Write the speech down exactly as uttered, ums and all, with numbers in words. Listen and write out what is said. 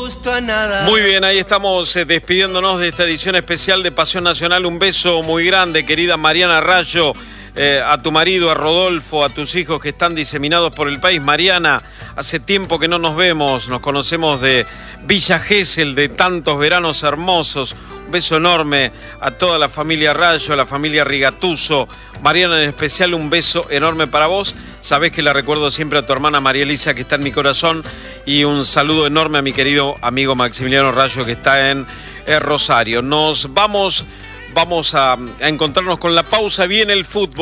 gusto a nada. Muy bien, ahí estamos eh, despidiéndonos de esta edición especial de Pasión Nacional. Un beso muy grande, querida Mariana Rayo, eh, a tu marido, a Rodolfo, a tus hijos que están diseminados por el país. Mariana, hace tiempo que no nos vemos, nos conocemos de Villa Gesell, de tantos veranos hermosos. Un beso enorme a toda la familia Rayo, a la familia Rigatuso. Mariana, en especial, un beso enorme para vos. Sabés que la recuerdo siempre a tu hermana María Elisa, que está en mi corazón. Y un saludo enorme a mi querido amigo Maximiliano Rayo, que está en eh, Rosario. Nos vamos, vamos a, a encontrarnos con la pausa. Viene el fútbol.